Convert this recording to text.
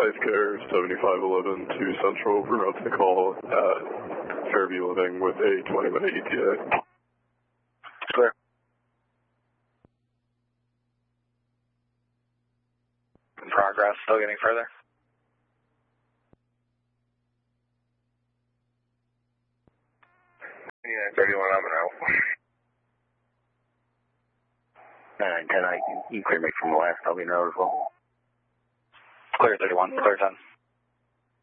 Life Care 7511 to Central, remote to call at Fairview Living with a 20-minute ETA. Clear. In progress, still getting further? Yeah, 31, I'm out. 910, you clear me from the last, I'll be know as well. Clear 31, clear 10.